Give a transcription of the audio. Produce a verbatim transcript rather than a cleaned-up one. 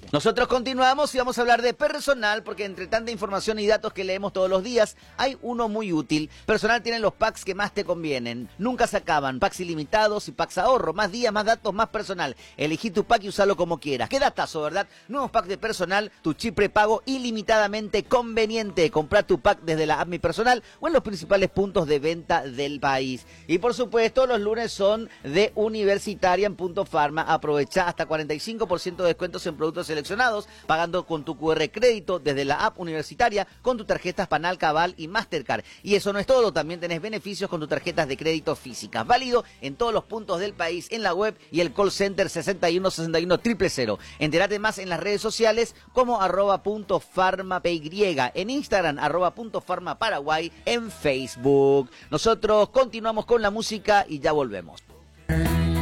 Nosotros continuamos y vamos a hablar de Personal, porque entre tanta información y datos que leemos todos los días, hay uno muy útil. Personal tiene los packs que más te convienen. Nunca se acaban. Packs ilimitados y packs ahorro. Más días, más datos, más Personal. Elegí tu pack y usalo como quieras. Qué datazo, ¿verdad? Nuevos packs de Personal, tu chip prepago ilimitadamente conveniente. Comprá tu pack desde la app Mi Personal o en los principales puntos de venta del país. Y por supuesto, los lunes son de Universitaria en Punto Pharma. Aprovecha hasta cuarenta y cinco por ciento de descuentos en productos seleccionados, pagando con tu cu erre crédito desde la app Universitaria con tus tarjetas Panal, Cabal y Mastercard. Y eso no es todo, también tenés beneficios con tus tarjetas de crédito físicas. Válido en todos los puntos del país, en la web y el call center sesenta y uno sesenta y uno cero cero cero. Entérate más en las redes sociales como arroba punto farma py, en Instagram arroba punto farma paraguay, en Facebook. Nosotros continuamos con la música y ya volvemos.